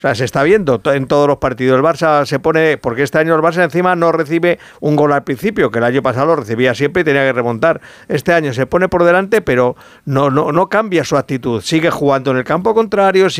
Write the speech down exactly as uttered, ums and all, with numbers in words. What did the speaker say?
O sea, se está viendo en todos los partidos. El Barça se pone, porque este año el Barça encima no recibe un gol al principio, que el año pasado lo recibía siempre y tenía que remontar. Este año se pone por delante, pero no, no, no cambia su actitud. Sigue jugando en el campo contrario,